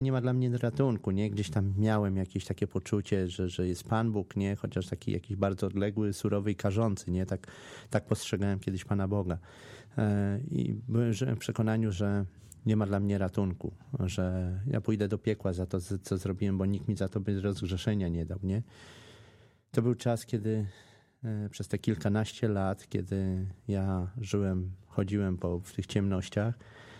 Nie ma dla mnie ratunku, nie? Gdzieś tam miałem jakieś takie poczucie, że jest Pan Bóg, nie? Chociaż taki jakiś bardzo odległy, surowy i karzący, nie? Tak postrzegałem kiedyś Pana Boga. I byłem w przekonaniu, że nie ma dla mnie ratunku, że ja pójdę do piekła za to, co zrobiłem, bo nikt mi za to by rozgrzeszenia nie dał, nie? To był czas, kiedy przez te kilkanaście lat, kiedy ja chodziłem w tych ciemnościach,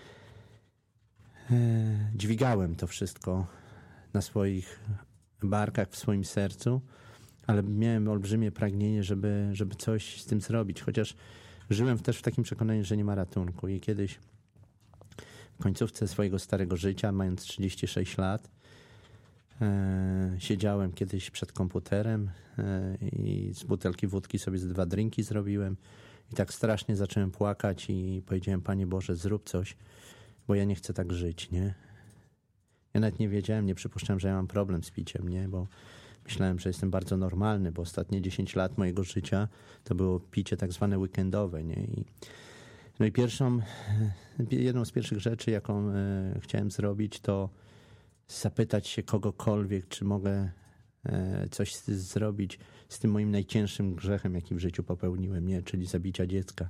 dźwigałem to wszystko na swoich barkach, w swoim sercu, ale miałem olbrzymie pragnienie, żeby coś z tym zrobić, chociaż żyłem też w takim przekonaniu, że nie ma ratunku. I kiedyś w końcówce swojego starego życia, mając 36 lat, siedziałem kiedyś przed komputerem i z butelki wódki sobie 2 drinki zrobiłem i tak strasznie zacząłem płakać i powiedziałem: Panie Boże, zrób coś, bo ja nie chcę tak żyć, nie? Ja nawet nie wiedziałem, nie przypuszczałem, że ja mam problem z piciem, nie? Bo myślałem, że jestem bardzo normalny, bo ostatnie 10 lat mojego życia to było picie tak zwane weekendowe, nie? No i jedną z pierwszych rzeczy, jaką chciałem zrobić, to zapytać się kogokolwiek, czy mogę coś zrobić z tym moim najcięższym grzechem, jaki w życiu popełniłem, nie? Czyli zabicia dziecka.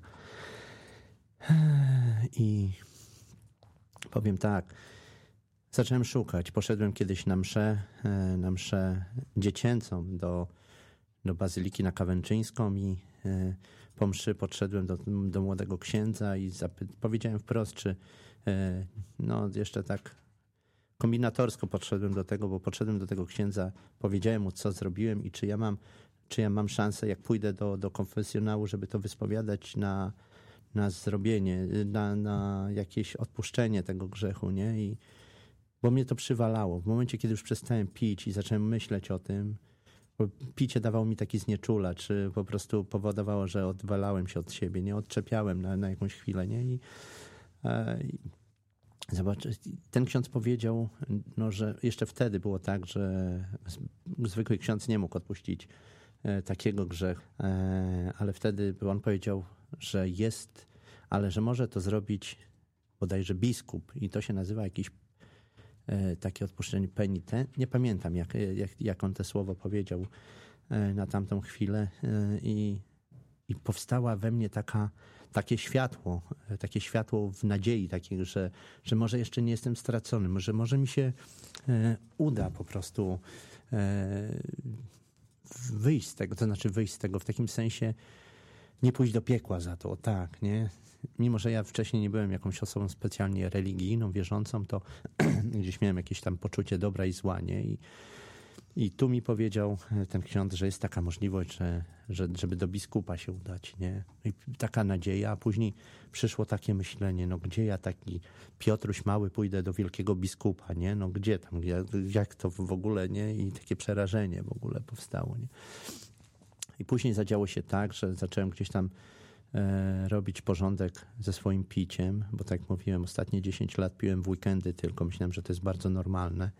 I powiem tak, zacząłem szukać. Poszedłem kiedyś na mszę dziecięcą do Bazyliki na Kawęczyńską i po mszy podszedłem do młodego księdza i powiedziałem wprost, czy jeszcze tak kombinatorsko podszedłem do tego, bo podszedłem do tego księdza, powiedziałem mu, co zrobiłem i czy ja mam szansę, jak pójdę do konfesjonału, żeby to wyspowiadać na zrobienie, na jakieś odpuszczenie tego grzechu, nie? Bo mnie to przywalało. W momencie, kiedy już przestałem pić i zacząłem myśleć o tym, bo picie dawało mi taki znieczula, czy po prostu powodowało, że odwalałem się od siebie, nie? Odczepiałem na jakąś chwilę, nie? Zobacz, ten ksiądz powiedział, że jeszcze wtedy było tak, że zwykły ksiądz nie mógł odpuścić takiego grzechu, ale wtedy on powiedział, że jest, ale że może to zrobić bodajże biskup i to się nazywa jakieś takie odpuszczenie penitent. Nie pamiętam, jak on te słowo powiedział na tamtą chwilę i powstała we mnie takie światło w nadziei, takiego, że może jeszcze nie jestem stracony, że może mi się uda po prostu wyjść z tego, to znaczy wyjść z tego w takim sensie, nie pójść do piekła za to, tak, nie? Mimo że ja wcześniej nie byłem jakąś osobą specjalnie religijną, wierzącą, to gdzieś miałem jakieś tam poczucie dobra i zła, nie? I tu mi powiedział ten ksiądz, że jest taka możliwość, żeby do biskupa się udać, nie? I taka nadzieja, a później przyszło takie myślenie, gdzie ja taki Piotruś mały pójdę do wielkiego biskupa, nie? Gdzie tam, jak to w ogóle, nie? I takie przerażenie w ogóle powstało, nie? I później zadziało się tak, że zacząłem gdzieś tam robić porządek ze swoim piciem, bo tak jak mówiłem, ostatnie 10 lat piłem w weekendy tylko, myślałem, że to jest bardzo normalne.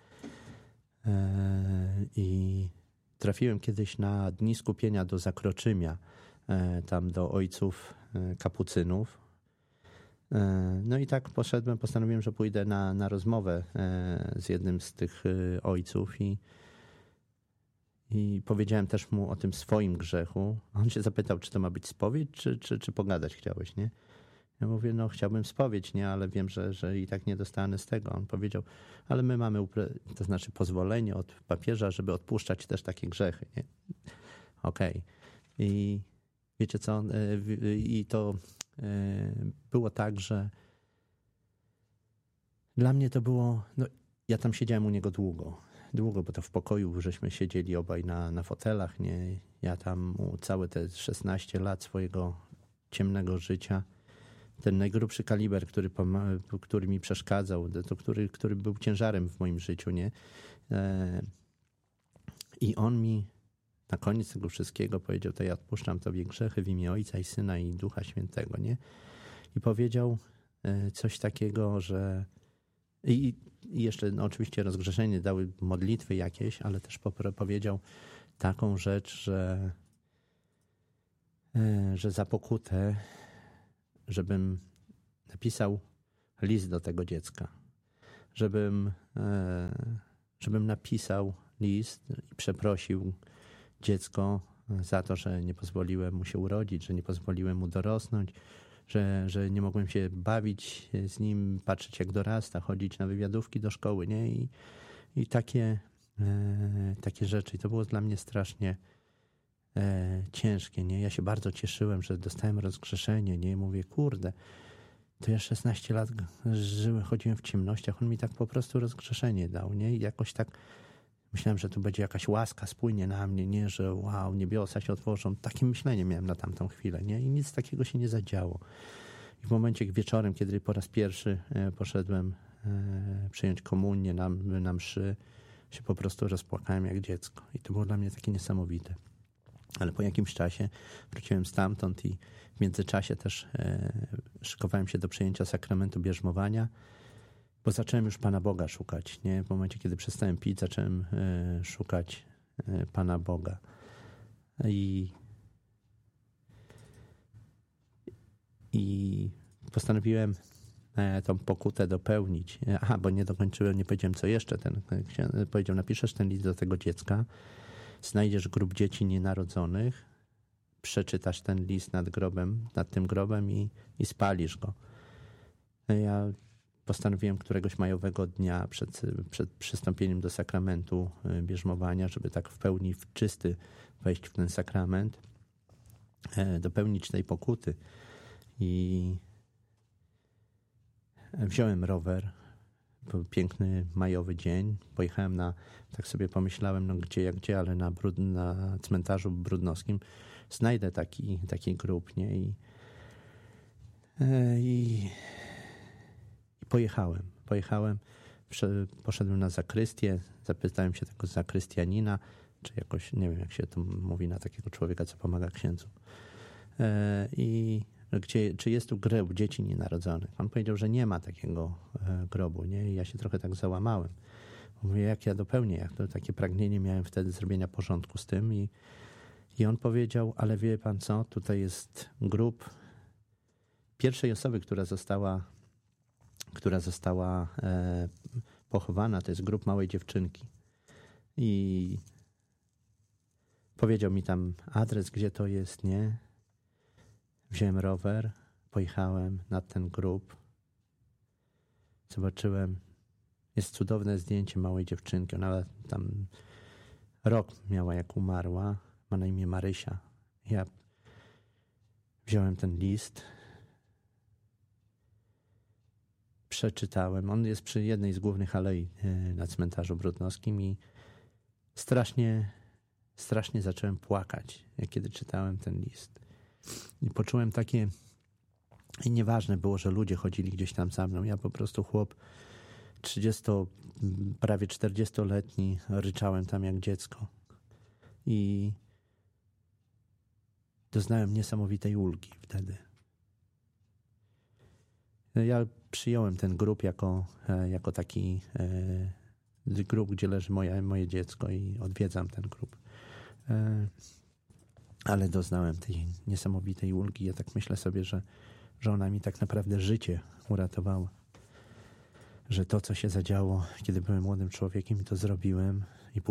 I trafiłem kiedyś na dni skupienia do Zakroczymia, tam do ojców kapucynów. No i tak postanowiłem, że pójdę na rozmowę z jednym z tych ojców i powiedziałem też mu o tym swoim grzechu. On się zapytał, czy to ma być spowiedź, czy pogadać chciałeś, nie? Ja mówię, chciałbym spowiedź, nie, ale wiem, że i tak nie dostanę z tego. On powiedział, ale my mamy, to znaczy pozwolenie od papieża, żeby odpuszczać też takie grzechy, nie? Okej. I wiecie co? I to było tak, że dla mnie to było, ja tam siedziałem u niego długo, bo to w pokoju żeśmy siedzieli obaj na fotelach, nie? Ja tam całe te 16 lat swojego ciemnego życia, ten najgrubszy kaliber, który mi przeszkadzał, to który był ciężarem w moim życiu, nie? I on mi na koniec tego wszystkiego powiedział, to ja odpuszczam tobie grzechy w imię Ojca i Syna i Ducha Świętego, nie? I powiedział coś takiego, że i jeszcze oczywiście rozgrzeszenie dały modlitwy jakieś, ale też powiedział taką rzecz, że za pokutę, żebym napisał list do tego dziecka. żebym napisał list i przeprosił dziecko za to, że nie pozwoliłem mu się urodzić, że nie pozwoliłem mu dorosnąć, że nie mogłem się bawić z nim, patrzeć jak dorasta, chodzić na wywiadówki do szkoły, nie? I takie rzeczy. I to było dla mnie strasznie ciężkie, nie? Ja się bardzo cieszyłem, że dostałem rozgrzeszenie, nie? I mówię, kurde, to ja 16 lat chodziłem w ciemnościach, on mi tak po prostu rozgrzeszenie dał, nie? I jakoś tak myślałem, że tu będzie jakaś łaska, spłynie na mnie, nie? Że wow, niebiosa się otworzą. Takie myślenie miałem na tamtą chwilę, nie? I nic takiego się nie zadziało. I w momencie wieczorem, kiedy po raz pierwszy poszedłem przyjąć komunię na mszy, się po prostu rozpłakałem jak dziecko. I to było dla mnie takie niesamowite. Ale po jakimś czasie wróciłem stamtąd i w międzyczasie też szykowałem się do przyjęcia sakramentu bierzmowania, bo zacząłem już Pana Boga szukać. Nie? W momencie, kiedy przestałem pić, zacząłem szukać Pana Boga. I postanowiłem tą pokutę dopełnić. Aha, bo nie dokończyłem, nie powiedziałem co jeszcze. Ten powiedział, napiszesz ten list do tego dziecka, znajdziesz grób dzieci nienarodzonych, przeczytasz ten list nad tym grobem i spalisz go. Ja postanowiłem któregoś majowego dnia przed przystąpieniem do sakramentu bierzmowania, żeby tak w pełni czysty wejść w ten sakrament, dopełnić tej pokuty. I wziąłem rower. Był piękny majowy dzień. Pojechałem tak sobie pomyślałem, no gdzie jak gdzie, ale na cmentarzu brudnowskim znajdę taki grób, nie? I pojechałem. Poszedłem na zakrystię, zapytałem się tego zakrystianina, czy jakoś, nie wiem jak się to mówi na takiego człowieka, co pomaga księdzu. Czy jest tu grób dzieci nienarodzonych? On powiedział, że nie ma takiego grobu, nie? I ja się trochę tak załamałem. Mówię, jak ja dopełnię, jak to takie pragnienie miałem wtedy zrobienia porządku z tym i on powiedział, ale wie pan co, tutaj jest grób pierwszej osoby, która została pochowana, to jest grób małej dziewczynki. I powiedział mi tam adres, gdzie to jest, nie? Wziąłem rower, pojechałem nad ten grób. Zobaczyłem, jest cudowne zdjęcie małej dziewczynki. Ona tam rok miała jak umarła. Ma na imię Marysia. Ja wziąłem ten list, przeczytałem. On jest przy jednej z głównych alei na cmentarzu brudnowskim i strasznie zacząłem płakać, kiedy czytałem ten list. I poczułem takie, i nieważne było, że ludzie chodzili gdzieś tam za mną. Ja po prostu chłop prawie 40-letni, ryczałem tam jak dziecko. I doznałem niesamowitej ulgi wtedy. Ja przyjąłem ten grób jako taki grób, gdzie leży moje dziecko i odwiedzam ten grób. Ale doznałem tej niesamowitej ulgi. Ja tak myślę sobie, że ona mi tak naprawdę życie uratowała. Że to, co się zadziało, kiedy byłem młodym człowiekiem, to zrobiłem i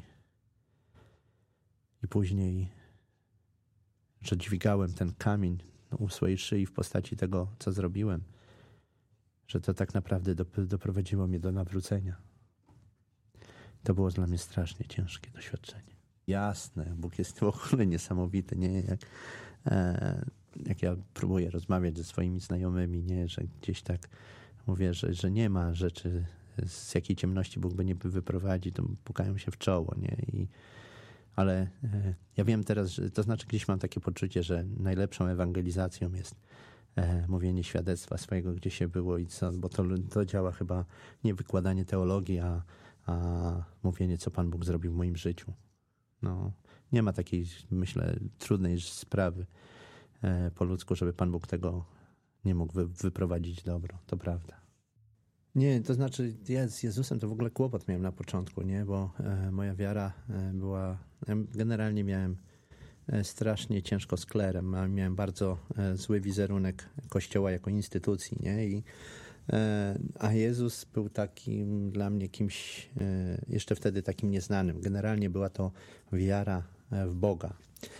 później, że dźwigałem ten kamień u swojej szyi w postaci tego, co zrobiłem, że to tak naprawdę doprowadziło mnie do nawrócenia. To było dla mnie strasznie ciężkie doświadczenie. Jasne, Bóg jest w ogóle niesamowity, nie? Jak ja próbuję rozmawiać ze swoimi znajomymi, nie? Że gdzieś tak mówię, że nie ma rzeczy, z jakiej ciemności Bóg by nie wyprowadzi, to pukają się w czoło, nie? Ale ja wiem teraz, że to znaczy gdzieś mam takie poczucie, że najlepszą ewangelizacją jest mówienie świadectwa swojego, gdzie się było i co, bo to działa chyba nie wykładanie teologii, a mówienie, co Pan Bóg zrobił w moim życiu. No, nie ma takiej, myślę, trudnej sprawy po ludzku, żeby Pan Bóg tego nie mógł wyprowadzić dobro. To prawda. Nie, to znaczy ja z Jezusem to w ogóle kłopot miałem na początku, nie? Bo moja wiara była... Generalnie miałem strasznie ciężko z klerem. Miałem bardzo zły wizerunek Kościoła jako instytucji, nie? I A Jezus był takim dla mnie kimś jeszcze wtedy takim nieznanym. Generalnie była to wiara w Boga.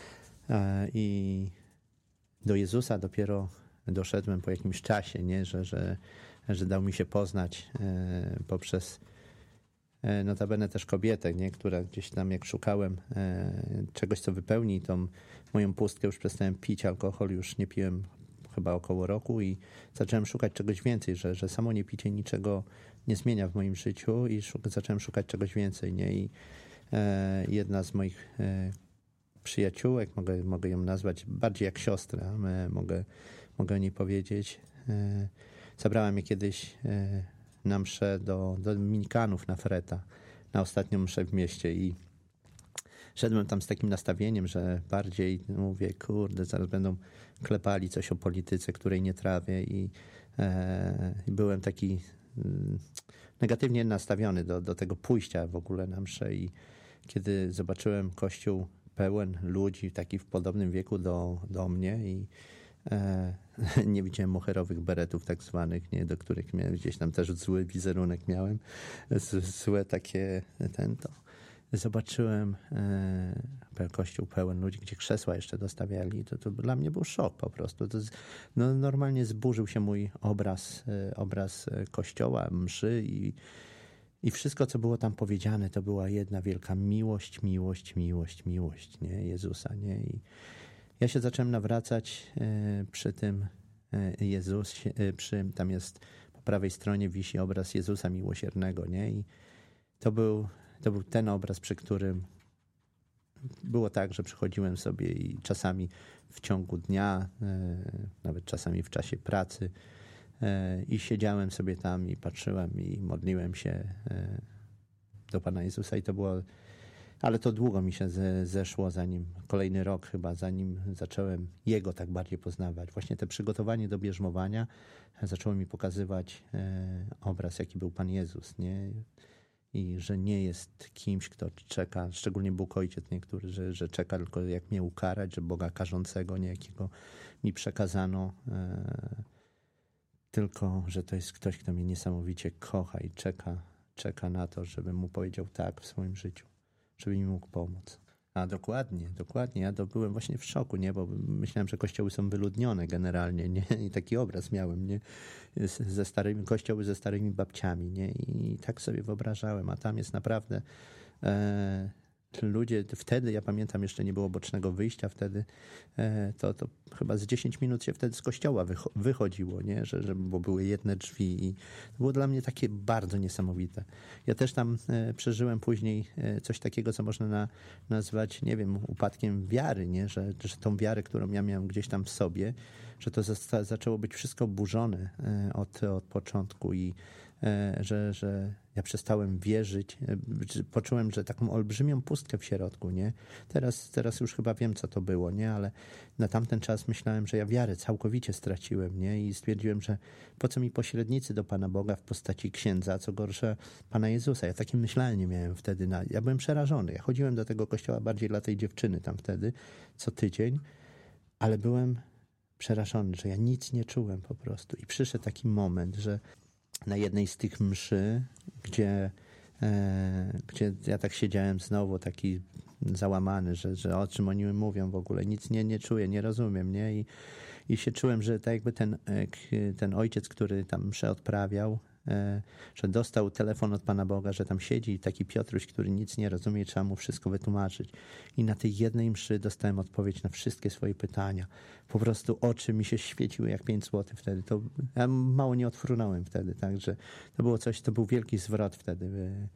I do Jezusa dopiero doszedłem po jakimś czasie, nie? Że dał mi się poznać poprzez notabene też kobietę, nie? Która gdzieś tam jak szukałem czegoś, co wypełni tą moją pustkę, już przestałem pić alkohol, już nie piłem chyba około roku i zacząłem szukać czegoś więcej, że samo niepicie niczego nie zmienia w moim życiu i zacząłem szukać czegoś więcej, nie? I jedna z moich przyjaciółek, mogę ją nazwać bardziej jak siostrę, mogę o niej powiedzieć. Zabrała mnie kiedyś na mszę do Dominikanów na Freta, na ostatnią mszę w mieście i szedłem tam z takim nastawieniem, że bardziej mówię, kurde, zaraz będą klepali coś o polityce, której nie trawię i byłem taki negatywnie nastawiony do tego pójścia w ogóle na mszę i kiedy zobaczyłem kościół pełen ludzi, taki w podobnym wieku do mnie i nie widziałem moherowych beretów tak zwanych, nie, do których miałem gdzieś tam też zły wizerunek miałem, złe takie to zobaczyłem kościół pełen ludzi, gdzie krzesła jeszcze dostawiali, to dla mnie był szok po prostu. Normalnie zburzył się mój obraz kościoła, mszy i wszystko, co było tam powiedziane, to była jedna wielka miłość, nie, Jezusa, nie? I ja się zacząłem nawracać przy tym Jezusie, tam jest po prawej stronie wisi obraz Jezusa Miłosiernego, nie? I to był ten obraz, przy którym było tak, że przychodziłem sobie i czasami w ciągu dnia, nawet czasami w czasie pracy i siedziałem sobie tam i patrzyłem i modliłem się do Pana Jezusa i to było, ale to długo mi się zeszło, kolejny rok chyba, zanim zacząłem Jego tak bardziej poznawać. Właśnie te przygotowanie do bierzmowania zaczęło mi pokazywać obraz, jaki był Pan Jezus, nie? I że nie jest kimś, kto czeka, szczególnie Bóg Ojciec niektóry, że czeka tylko jak mnie ukarać, że Boga karzącego niejakiego mi przekazano, tylko że to jest ktoś, kto mnie niesamowicie kocha i czeka na to, żebym mu powiedział tak w swoim życiu, żeby mi mógł pomóc. A dokładnie. Ja byłem właśnie w szoku, nie? Bo myślałem, że kościoły są wyludnione generalnie, nie? I taki obraz miałem, nie? Kościoły ze starymi babciami, nie? I tak sobie wyobrażałem, a tam jest naprawdę ludzie, wtedy, ja pamiętam, jeszcze nie było bocznego wyjścia wtedy, to chyba z 10 minut się wtedy z kościoła wychodziło, nie? Bo były jedne drzwi i to było dla mnie takie bardzo niesamowite. Ja też tam przeżyłem później coś takiego, co można nazwać, nie wiem, upadkiem wiary, nie? Że tą wiarę, którą ja miałem gdzieś tam w sobie, że to zaczęło być wszystko burzone od początku i że ja przestałem wierzyć, poczułem, że taką olbrzymią pustkę w środku, nie? Teraz już chyba wiem, co to było, nie? Ale na tamten czas myślałem, że ja wiarę całkowicie straciłem, nie? I stwierdziłem, że po co mi pośrednicy do Pana Boga w postaci księdza, co gorsza Pana Jezusa. Ja takie myślenie miałem wtedy. Ja byłem przerażony. Ja chodziłem do tego kościoła bardziej dla tej dziewczyny tam wtedy, co tydzień, ale byłem przerażony, że ja nic nie czułem po prostu. I przyszedł taki moment, że na jednej z tych mszy, gdzie ja tak siedziałem znowu taki załamany, że o czym oni mówią w ogóle, nic nie czuję, nie rozumiem, nie? I się czułem, że tak jakby ten ojciec, który tam mszę odprawiał, że dostał telefon od Pana Boga, że tam siedzi taki Piotruś, który nic nie rozumie, trzeba mu wszystko wytłumaczyć. I na tej jednej mszy dostałem odpowiedź na wszystkie swoje pytania. Po prostu oczy mi się świeciły jak 5 złotych wtedy. Ja mało nie odfrunąłem wtedy, także to było coś, to był wielki zwrot wtedy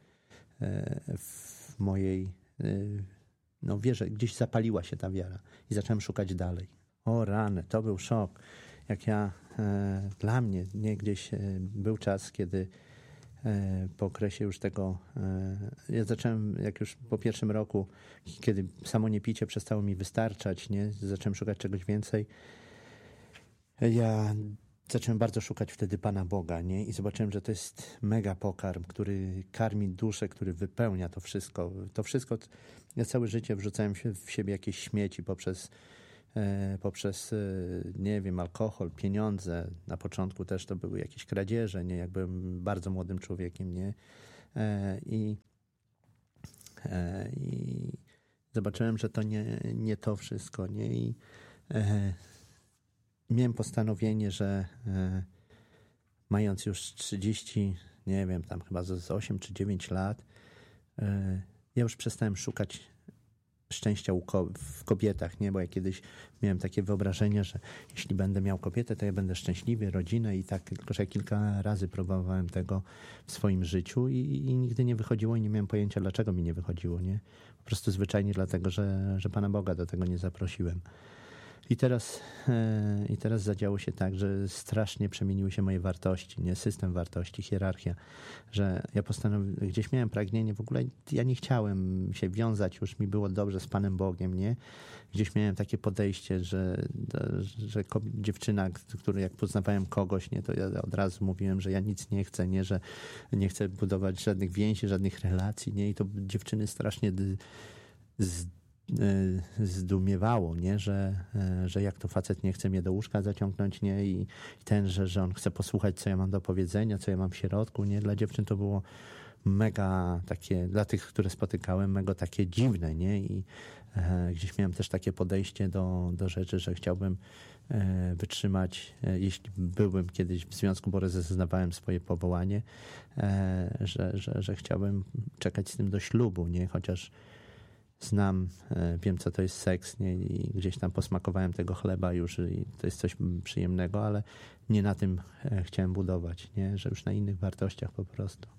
w mojej wierze. Gdzieś zapaliła się ta wiara i zacząłem szukać dalej. O rany, to był szok. Jak dla mnie, nie, gdzieś był czas, kiedy po okresie już tego, ja zacząłem, jak już po pierwszym roku, kiedy samo niepicie przestało mi wystarczać, nie, zacząłem szukać czegoś więcej, ja zacząłem bardzo szukać wtedy Pana Boga, nie, i zobaczyłem, że to jest mega pokarm, który karmi duszę, który wypełnia to wszystko. Ja całe życie wrzucałem w siebie jakieś śmieci poprzez poprzez, nie wiem, alkohol, pieniądze. Na początku też to były jakieś kradzieże, nie? Jak byłem bardzo młodym człowiekiem, nie? I zobaczyłem, że to nie to wszystko, nie? I miałem postanowienie, że mając już 30, nie wiem, tam chyba z 8 czy 9 lat, ja już przestałem szukać szczęścia w kobietach, nie? Bo ja kiedyś miałem takie wyobrażenie, że jeśli będę miał kobietę, to ja będę szczęśliwy, rodzinę i tak, tylko że ja kilka razy próbowałem tego w swoim życiu i nigdy nie wychodziło i nie miałem pojęcia, dlaczego mi nie wychodziło, nie? Po prostu zwyczajnie dlatego, że Pana Boga do tego nie zaprosiłem. I teraz zadziało się tak, że strasznie przemieniły się moje wartości, nie? System wartości, hierarchia, że ja postanowiłem, gdzieś miałem pragnienie, w ogóle ja nie chciałem się wiązać, już mi było dobrze z Panem Bogiem, nie? Gdzieś miałem takie podejście, że dziewczyna, która jak poznawałem kogoś, nie, to ja od razu mówiłem, że ja nic nie chcę, nie, że nie chcę budować żadnych więzi, żadnych relacji, nie? I to dziewczyny strasznie zdumiewało, nie? Że jak to facet nie chce mnie do łóżka zaciągnąć, nie? I że on chce posłuchać, co ja mam do powiedzenia, co ja mam w środku, nie? Dla dziewczyn to było mega takie, dla tych, które spotykałem, mega takie dziwne, nie? I gdzieś miałem też takie podejście do rzeczy, że chciałbym wytrzymać, jeśli byłbym kiedyś w związku, bo rozeznawałem swoje powołanie, że chciałbym czekać z tym do ślubu, nie? Chociaż wiem, co to jest seks, nie? I gdzieś tam posmakowałem tego chleba już i to jest coś przyjemnego, ale nie na tym chciałem budować, nie? Że już na innych wartościach po prostu.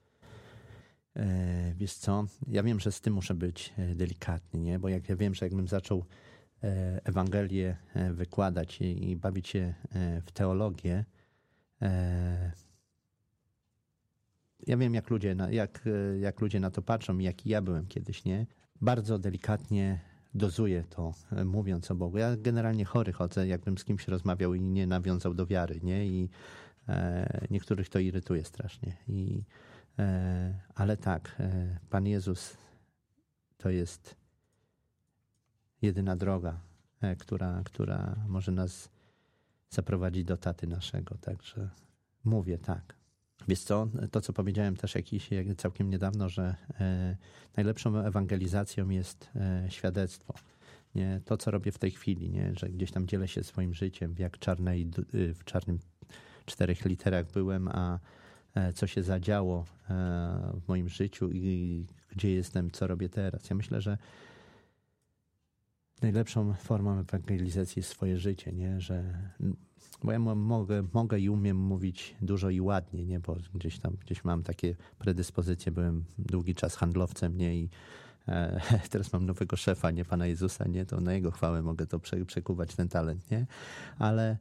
Wiesz co? Ja wiem, że z tym muszę być delikatny, nie? Bo jak ja wiem, że jakbym zaczął Ewangelię wykładać i bawić się w teologię, ja wiem, jak ludzie na to patrzą i jaki ja byłem kiedyś, nie? Bardzo delikatnie dozuję to, mówiąc o Bogu. Ja generalnie chory chodzę, jakbym z kimś rozmawiał i nie nawiązał do wiary, nie? I niektórych to irytuje strasznie. Ale tak, Pan Jezus to jest jedyna droga, która może nas zaprowadzić do taty naszego. Także mówię tak. Wiesz co, to co powiedziałem też całkiem niedawno, że najlepszą ewangelizacją jest świadectwo. Nie? To, co robię w tej chwili, nie? Że gdzieś tam dzielę się swoim życiem, jak w czarnym 4 literach byłem, a co się zadziało w moim życiu i gdzie jestem, co robię teraz. Ja myślę, że najlepszą formą ewangelizacji jest swoje życie, nie? Bo ja mogę i umiem mówić dużo i ładnie, nie? Bo gdzieś mam takie predyspozycje, byłem długi czas handlowcem, nie? I teraz mam nowego szefa, nie? Pana Jezusa, nie? To na Jego chwałę mogę to przekuwać, ten talent, nie? Ale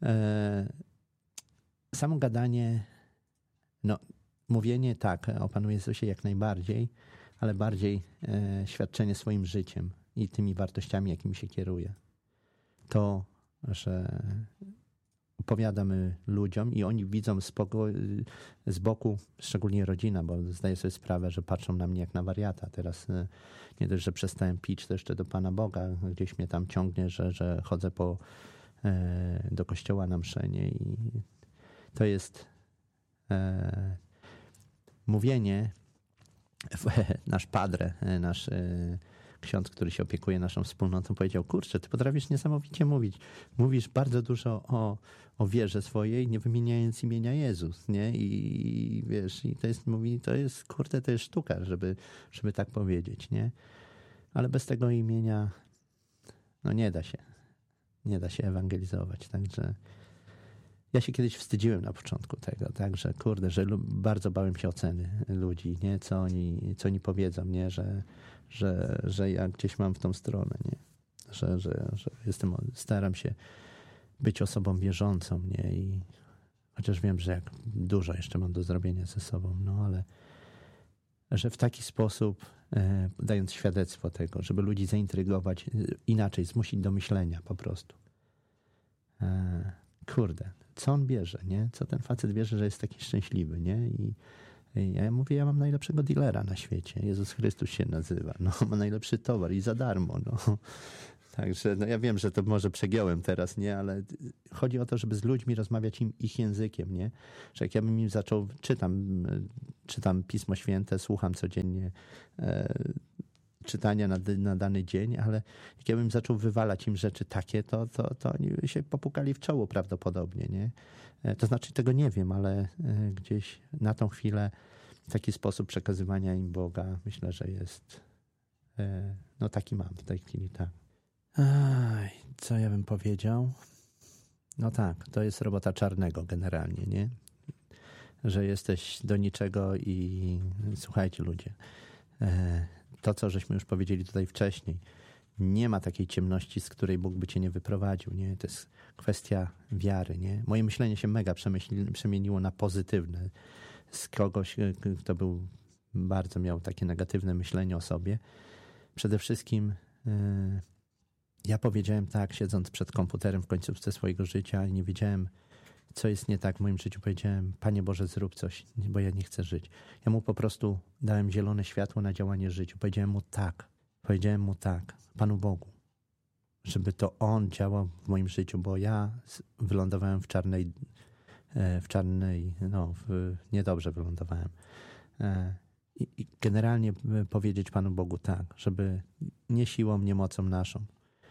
samo gadanie, mówienie tak o Panu Jezusie jak najbardziej, ale bardziej świadczenie swoim życiem i tymi wartościami, jakimi się kieruje. To, że opowiadamy ludziom i oni widzą z boku, szczególnie rodzina, bo zdaję sobie sprawę, że patrzą na mnie jak na wariata. Teraz nie dość, że przestałem pić, to jeszcze do Pana Boga gdzieś mnie tam ciągnie, że chodzę do kościoła na mszę, nie? I to jest mówienie, nasz padre, nasz ksiądz, który się opiekuje naszą wspólnotą, powiedział: kurczę, ty potrafisz niesamowicie mówić. Mówisz bardzo dużo o wierze swojej, nie wymieniając imienia Jezus, nie? I wiesz, i to jest sztuka, żeby tak powiedzieć, nie? Ale bez tego imienia, nie da się ewangelizować, także ja się kiedyś wstydziłem na początku tego, tak, że że bardzo bałem się oceny ludzi, nie? Co oni powiedzą, nie? Że ja gdzieś mam w tą stronę, nie? Że staram się być osobą wierzącą, nie? I chociaż wiem, że jak dużo jeszcze mam do zrobienia ze sobą, ale że w taki sposób, dając świadectwo tego, żeby ludzi zaintrygować, inaczej, zmusić do myślenia po prostu. Co on bierze, nie? Co ten facet bierze, że jest taki szczęśliwy, nie? I ja mówię, ja mam najlepszego dealera na świecie. Jezus Chrystus się nazywa. Ma najlepszy towar i za darmo, Także no ja wiem, że to może przegiąłem teraz, nie? Ale chodzi o to, żeby z ludźmi rozmawiać ich językiem, nie? Że jak ja bym im zaczął, czytam Pismo Święte, słucham codziennie czytania na dany dzień, ale jak ja bym zaczął wywalać im rzeczy takie, to oni się popukali w czoło prawdopodobnie, nie? To znaczy tego nie wiem, ale gdzieś na tą chwilę taki sposób przekazywania im Boga myślę, że jest no taki mam w tej chwili, tak. Co ja bym powiedział? No tak, to jest robota czarnego generalnie, nie? Że jesteś do niczego i słuchajcie ludzie, to co żeśmy już powiedzieli tutaj wcześniej, nie ma takiej ciemności, z której Bóg by cię nie wyprowadził, nie? To jest kwestia wiary, nie? Moje myślenie się mega przemieniło na pozytywne. Z kogoś, kto miał takie negatywne myślenie o sobie. Przede wszystkim ja powiedziałem tak, siedząc przed komputerem w końcówce swojego życia i nie wiedziałem, co jest nie tak w moim życiu. Powiedziałem, Panie Boże, zrób coś, bo ja nie chcę żyć. Ja mu po prostu dałem zielone światło na działanie życiu. Powiedziałem mu tak, Panu Bogu, żeby to On działał w moim życiu, bo ja wylądowałem niedobrze wylądowałem. I generalnie powiedzieć Panu Bogu tak, żeby nie siłą, nie mocą naszą.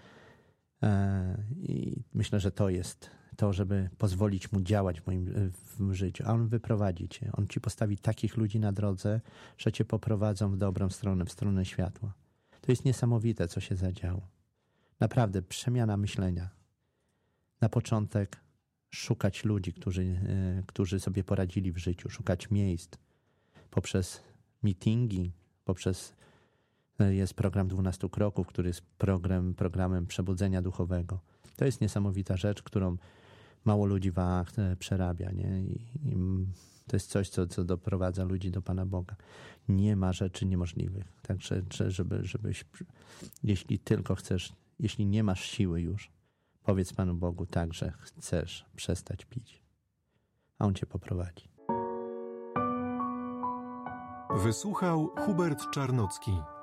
I myślę, że to jest to, żeby pozwolić Mu działać w życiu. A On wyprowadzi cię. On ci postawi takich ludzi na drodze, że cię poprowadzą w dobrą stronę, w stronę światła. To jest niesamowite, co się zadziało. Naprawdę, przemiana myślenia. Na początek szukać ludzi, którzy sobie poradzili w życiu, szukać miejsc poprzez meetingi, jest program 12 kroków, który jest programem przebudzenia duchowego. To jest niesamowita rzecz, którą mało ludzi przerabia, nie? I to jest coś, co doprowadza ludzi do Pana Boga. Nie ma rzeczy niemożliwych. Także, żebyś, jeśli tylko chcesz, jeśli nie masz siły już, powiedz Panu Bogu tak, że chcesz przestać pić, a On cię poprowadzi. Wysłuchał Hubert Czarnocki.